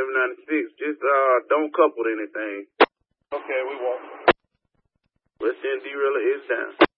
796. Just don't couple anything. Okay, we won't. Let's send D-Rilla is down.